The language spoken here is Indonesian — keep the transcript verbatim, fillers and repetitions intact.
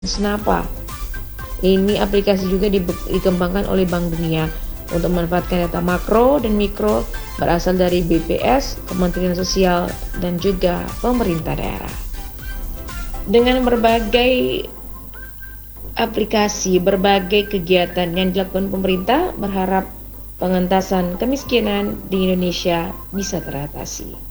Snapa. Ini aplikasi juga dikembangkan oleh Bank Dunia untuk memanfaatkan data makro dan mikro berasal dari B P S, Kementerian Sosial, dan juga pemerintah daerah. Dengan berbagai aplikasi, berbagai kegiatan yang dilakukan pemerintah berharap pengentasan kemiskinan di Indonesia bisa teratasi.